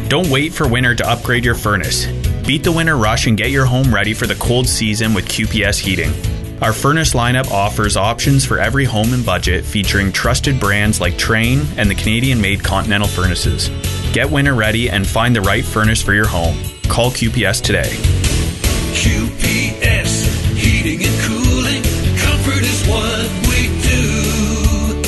Don't wait for winter to upgrade your furnace. Beat the winter rush and get your home ready for the cold season with QPS Heating. Our furnace lineup offers options for every home and budget, featuring trusted brands like Trane and the Canadian-made Continental furnaces. Get winter ready and find the right furnace for your home. Call QPS today. QPS, heating and cooling, comfort is what we do.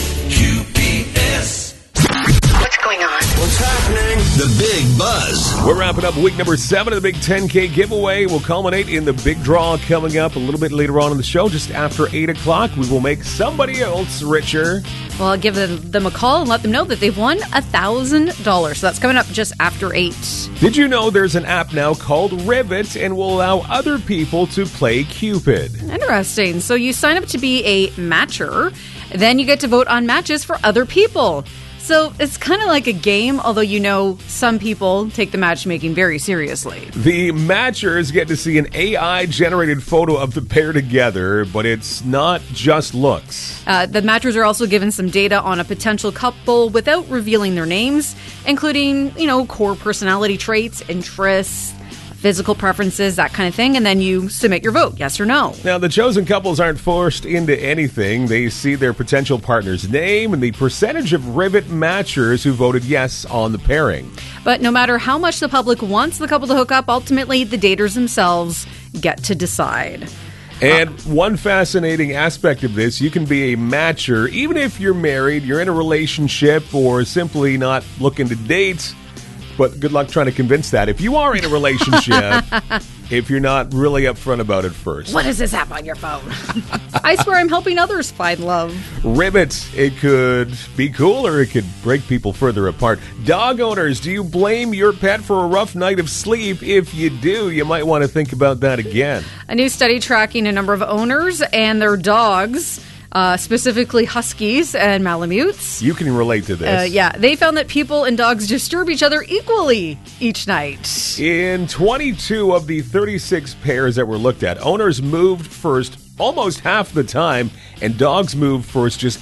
QPS. What's going on? What's happening? The Big Buzz. We're wrapping up week number 7 of the Big 10K giveaway. We'll culminate in the big draw coming up a little bit later on in the show. Just after 8 o'clock, we will make somebody else richer. Well, I'll give them a call and let them know that they've won $1,000. So that's coming up just after 8. Did you know there's an app now called Rivet and will allow other people to play Cupid? Interesting. So you sign up to be a matcher, then you get to vote on matches for other people. So it's kind of like a game, although you know some people take the matchmaking very seriously. The matchers get to see an AI-generated photo of the pair together, but it's not just looks. The matchers are also given some data on a potential couple without revealing their names, including, core personality traits, interests, physical preferences, that kind of thing, and then you submit your vote, yes or no. Now, the chosen couples aren't forced into anything. They see their potential partner's name and the percentage of Rivet matchers who voted yes on the pairing. But no matter how much the public wants the couple to hook up, ultimately the daters themselves get to decide. And one fascinating aspect of this, you can be a matcher even if you're married, you're in a relationship, or simply not looking to date. But good luck trying to convince that. If you are in a relationship, if you're not really upfront about it first. What is this app on your phone? I swear I'm helping others find love. Rivet. It could be cool or it could break people further apart. Dog owners, do you blame your pet for a rough night of sleep? If you do, you might want to think about that again. A new study tracking a number of owners and their dogs, specifically huskies and malamutes. You can relate to this. They found that people and dogs disturb each other equally each night. In 22 of the 36 pairs that were looked at, owners moved first almost half the time, and dogs moved first just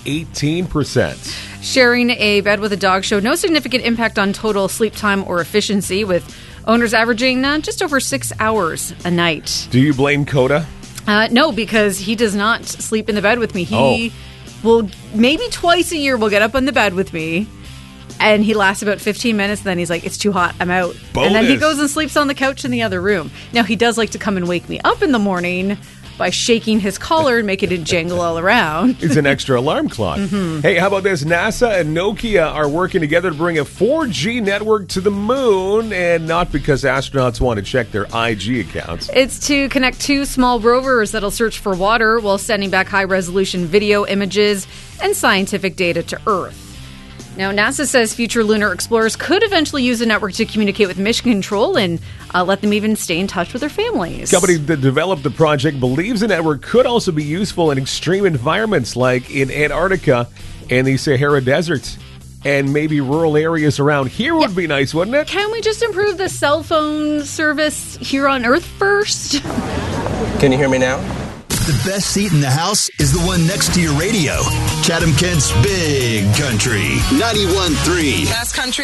18%. Sharing a bed with a dog showed no significant impact on total sleep time or efficiency, with owners averaging just over 6 hours a night. Do you blame Coda? No, because he does not sleep in the bed with me. He will, maybe twice a year, will get up on the bed with me, and he lasts about 15 minutes, then he's like, it's too hot, I'm out. Bonus. And then he goes and sleeps on the couch in the other room. Now, he does like to come and wake me up in the morning by shaking his collar and making it jingle all around. It's an extra alarm clock. Mm-hmm. Hey, how about this? NASA and Nokia are working together to bring a 4G network to the moon, and not because astronauts want to check their IG accounts. It's to connect 2 small rovers that'll search for water while sending back high-resolution video images and scientific data to Earth. Now, NASA says future lunar explorers could eventually use the network to communicate with mission control and let them even stay in touch with their families. The company that developed the project believes the network could also be useful in extreme environments like in Antarctica and the Sahara Desert. And maybe rural areas around here would be nice, wouldn't it? Can we just improve the cell phone service here on Earth first? Can you hear me now? The best seat in the house is the one next to your radio. Chatham Kent's Big Country 91.3. Best country.